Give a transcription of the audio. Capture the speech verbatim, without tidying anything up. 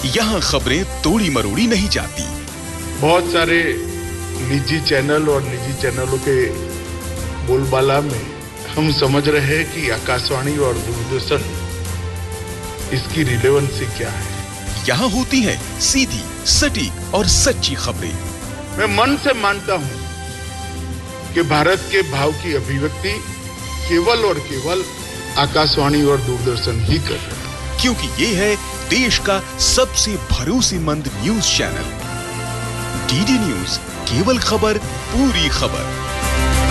यहाँ खबरें तोड़ी मरोड़ी नहीं जाती। बहुत सारे निजी चैनल और निजी चैनलों के बोलबाला में हम समझ रहे हैं कि आकाशवाणी और दूरदर्शन इसकी रिलेवेंसी क्या है। यहाँ होती हैं सीधी, सटीक और सच्ची खबरें। मैं मन से मानता हूँ कि भारत के भाव की अभिव्यक्ति केवल और केवल आकाशवाणी और दूरदर्शन ही कर रहे हैं, क्योंकि ये है देश का सबसे भरोसेमंद न्यूज चैनल। डीडी न्यूज, केवल खबर, पूरी खबर।